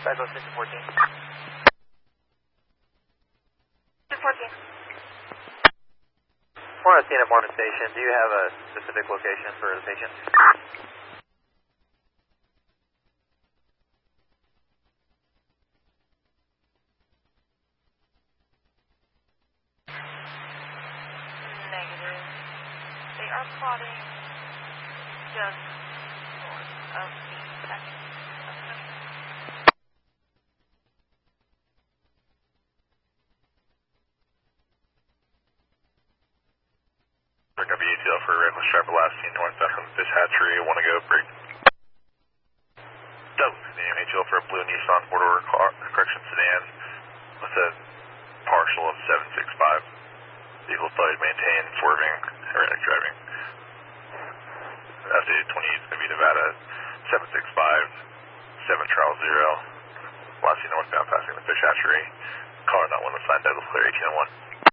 Echo 614. 214. Morning, Scene at Mormon Station. Do you have a specific location for the patient? Negative. They are plotting just north of the second. WATL for reckless driver last seen northbound from Fish Hatchery. Want to go break. Douglas, the MHL for a blue Nissan four-door correction sedan with a partial of 765. Vehicle flight maintained, swerving, erratic driving. Updated 28 is going to be Nevada 765, 7 Charles 0. Last seen northbound passing the Fish Hatchery. Caller not one assigned Douglas clear 1801.